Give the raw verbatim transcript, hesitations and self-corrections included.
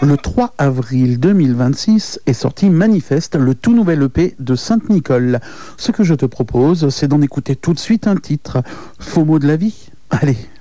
Le trois avril deux mille vingt-six est sorti Manifeste, le tout nouvel E P de Sainte-Nicole. Ce que je te propose, c'est d'en écouter tout de suite un titre. Faux mot de la vie. Allez.